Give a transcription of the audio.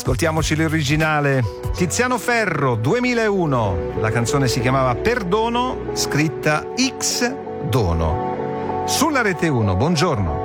Ascoltiamoci l'originale. Tiziano Ferro, 2001. La canzone si chiamava Perdono, scritta X Dono. Sulla Rete 1, buongiorno.